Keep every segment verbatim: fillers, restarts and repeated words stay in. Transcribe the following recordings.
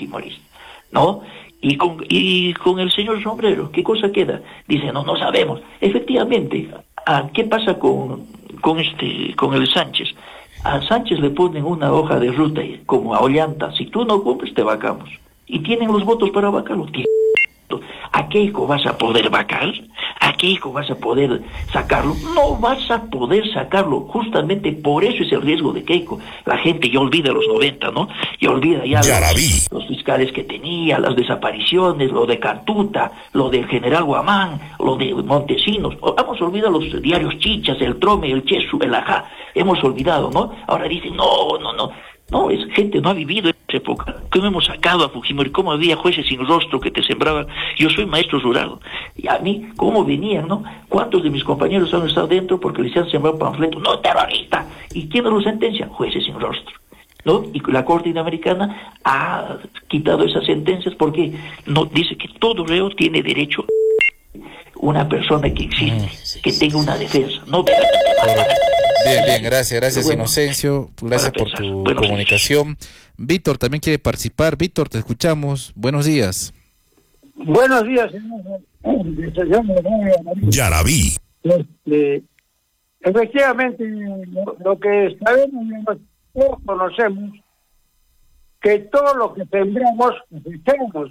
fujimorista, ¿no? Y con, y con el señor Sombrero, ¿qué cosa queda? Dice, no, no sabemos. Efectivamente, ¿a qué pasa con, con este, con el Sánchez? A Sánchez le ponen una hoja de ruta como a Ollanta, si tú no cumples te vacamos. Y tienen los votos para vacarlo. ¿A Keiko vas a poder vacar? ¿A Keiko vas a poder sacarlo? No vas a poder sacarlo. Justamente por eso es el riesgo de Keiko. La gente ya olvida los noventa, ¿no? Ya olvida ya, ya los, los fiscales que tenía, las desapariciones, lo de Cantuta, lo del general Guamán, lo de Montesinos. Hemos olvidado los diarios Chichas, el Trome, el Chesu, el Ajá. Hemos olvidado, ¿no? Ahora dicen, no, no, no. No, es gente no ha vivido en esa época. ¿Cómo hemos sacado a Fujimori? ¿Cómo había jueces sin rostro que te sembraban? Yo soy maestro rural. Y a mí, ¿cómo venían, no? ¿Cuántos de mis compañeros han estado dentro porque les han sembrado panfletos? ¡No, terrorista! ¿Y quién lo sentencia? Jueces sin rostro, ¿no? Y la Corte Interamericana ha quitado esas sentencias porque no dice que todo reo tiene derecho a una persona que existe, que tenga una defensa. No. Bien, bien, gracias, gracias bueno, Inocencio, gracias por tu bueno, comunicación. Víctor también quiere participar. Víctor, te escuchamos. Buenos días. Buenos días, señor. Ya la vi. Este, efectivamente, lo, lo que sabemos, todos conocemos, que todo lo que sembramos, cosechamos.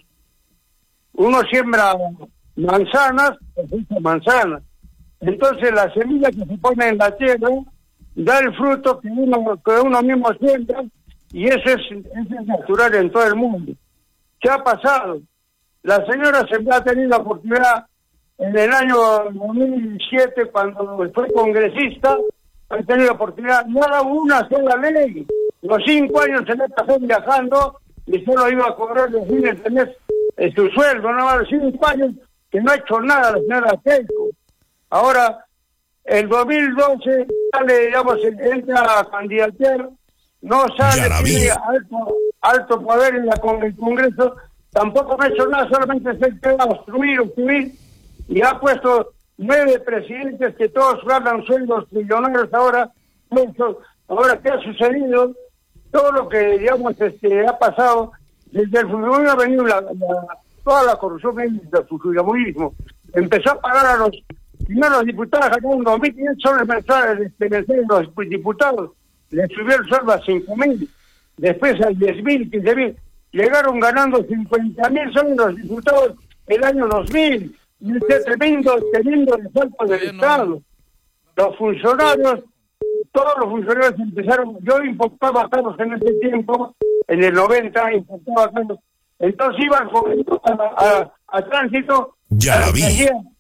Uno siembra manzanas, cosecha manzanas. Entonces la semilla que se pone en la tierra da el fruto que uno, que uno mismo siembra, y eso es, eso es natural en todo el mundo. ¿Qué ha pasado? La señora se ha tenido la oportunidad en el año dos mil siete, cuando fue congresista, ha tenido la oportunidad, no ha dado una sola ley. Los cinco años se le pasó viajando y solo iba a cobrar los fines de mes eh, su sueldo, no más de cinco años que no ha hecho nada la señora Keiko. Ahora, el dos mil doce sale, digamos, entra a candidatear, no sale, tiene alto, alto poder en, la, con el Congreso, tampoco ha hecho nada, solamente se queda obstruir, obstruir, y ha puesto nueve presidentes que todos ganan sueldos millonarios ahora. Ahora, ¿qué ha sucedido? Todo lo que, digamos, este, ha pasado, desde el Fujimori ha venido la, la, toda la corrupción del Fujimorismo. Empezó a pagar a los primero los diputados, ganaron dos mil quinientos soles mensuales de los diputados, les subió el sueldo a cinco mil, después a diez mil, quince mil, llegaron ganando cincuenta mil soles los diputados el año dos mil, y este tremendo, tremendo resalto del Estado. Los funcionarios, todos los funcionarios empezaron, yo importaba carros en ese tiempo, en el noventa, importaba carros, entonces iban a, a, a tránsito, ya la vi.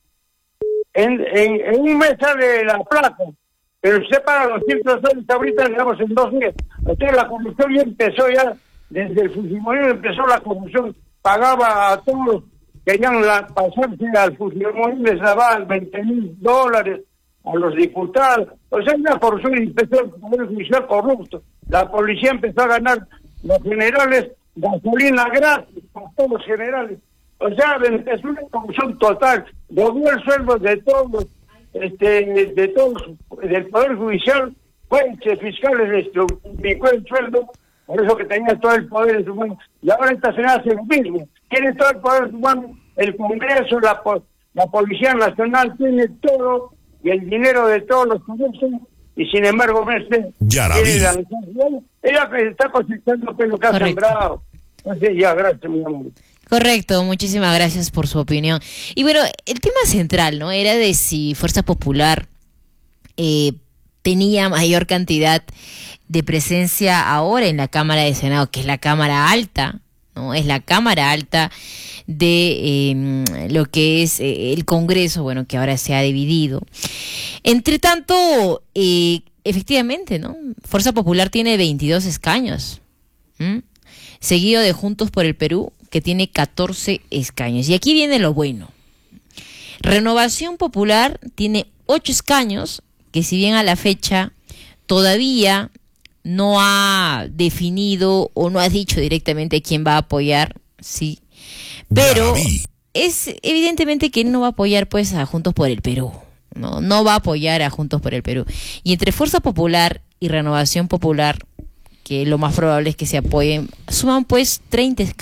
En, en, en un mes sale la plata, pero usted paga doscientos soles ahorita, digamos, en dos meses. Entonces la corrupción ya empezó ya, desde el Fujimorismo empezó la corrupción, pagaba a todos los que querían la, pasarse al Fujimorismo, les daban veinte mil dólares a los diputados. O sea, una corrupción, empezó el Poder Judicial corrupto. La policía empezó a ganar, los generales, gasolina gratis para todos los generales. O sea, es una corrupción total. Dobló el sueldo de todos, este, de todos, del Poder Judicial, jueces, fiscales, les duplicó el sueldo, por eso que tenía todo el poder en su mano. Y ahora esta señora hace lo mismo. Tiene todo el poder en su mano, el Congreso, la, la Policía Nacional, tiene todo, y el dinero de todos los corruptos, y sin embargo, este, ya la vi. La, ella está cosechando lo que ha sembrado. Entonces, ya, gracias, mi amor. Correcto, muchísimas gracias por su opinión. Y bueno, el tema central, ¿no? Era de si Fuerza Popular eh, tenía mayor cantidad de presencia ahora en la Cámara de Senado, que es la Cámara Alta, ¿no? Es la Cámara Alta de eh, lo que es eh, el Congreso, bueno, que ahora se ha dividido. Entre tanto, eh, efectivamente, ¿no? Fuerza Popular tiene veintidós escaños, ¿Mm? seguido de Juntos por el Perú, que tiene catorce escaños. Y aquí viene lo bueno. Renovación Popular tiene ocho escaños, que si bien a la fecha todavía no ha definido o no ha dicho directamente quién va a apoyar, sí, pero es evidentemente que él no va a apoyar pues a Juntos por el Perú, no, no va a apoyar a Juntos por el Perú. Y entre Fuerza Popular y Renovación Popular, que lo más probable es que se apoyen, suman pues treinta escaños.